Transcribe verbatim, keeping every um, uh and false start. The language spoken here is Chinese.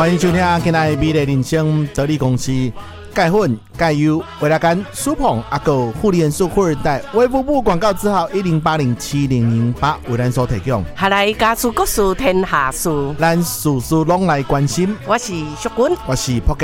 欢迎收听今天的美丽人生哲理公司。钙粉、钙油、维拉甘、舒碰、阿狗、护理元素、护尔带、微服部广告字号一零八零七零零八为咱所提供。 下来家事国事天下事， 咱事事拢来关心。 我是淑君， 我是 Pocket。